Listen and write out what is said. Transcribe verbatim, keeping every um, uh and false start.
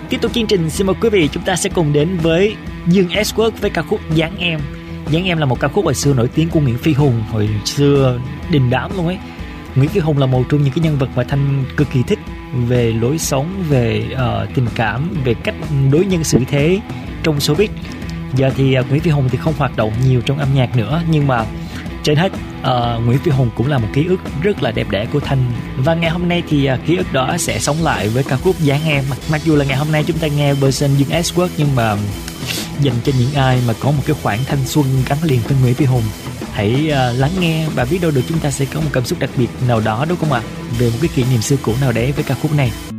Tiếp tục chương trình, xin mời quý vị chúng ta sẽ cùng đến với Dương Edgeworth với ca khúc Dáng Em. Dáng Em là một ca khúc hồi xưa nổi tiếng của Nguyễn Phi Hùng, hồi xưa đình đám luôn ấy. Nguyễn Phi Hùng là một trong những cái nhân vật mà Thanh cực kỳ thích về lối sống, về uh, tình cảm, về cách đối nhân xử thế trong showbiz. Giờ thì uh, Nguyễn Phi Hùng thì không hoạt động nhiều trong âm nhạc nữa, nhưng mà trên hết uh, Nguyễn Phi Hùng cũng là một ký ức rất là đẹp đẽ của Thanh. Và ngày hôm nay thì uh, ký ức đó sẽ sống lại với ca khúc Dáng Em. Mặc, mặc dù là ngày hôm nay chúng ta nghe version Dương Edgeworth, nhưng mà dành cho những ai mà có một cái khoảng thanh xuân gắn liền với Nguyễn Phi Hùng, hãy uh, lắng nghe và biết đâu được chúng ta sẽ có một cảm xúc đặc biệt nào đó, đúng không ạ? Về một cái kỷ niệm xưa cũ nào đấy với ca khúc này.